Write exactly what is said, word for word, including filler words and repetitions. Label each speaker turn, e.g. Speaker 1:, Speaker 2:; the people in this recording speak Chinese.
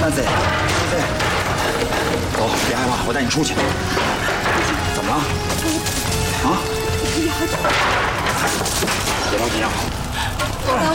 Speaker 1: 三 C， 对，走，别害怕，我带你出去。怎么了？啊？别着急啊。